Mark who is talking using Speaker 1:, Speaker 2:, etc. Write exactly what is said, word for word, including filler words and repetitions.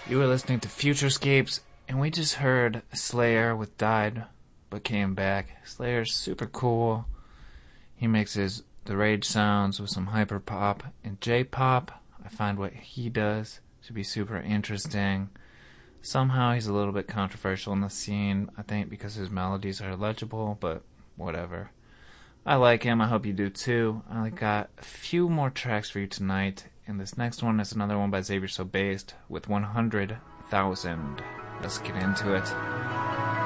Speaker 1: You were listening to Futurescapes, and we just heard Slayer with Died But Came Back. Slayer's super cool. He mixes the rage sounds with some hyper pop and J-pop. I find what he does to be super interesting. Somehow he's a little bit controversial in the scene, I think because his melodies are legible, but whatever. I like him, I hope you do too. I only got a few more tracks for you tonight, and this next one is another one by Xavier So Based with one hundred thousand. Let's get into it.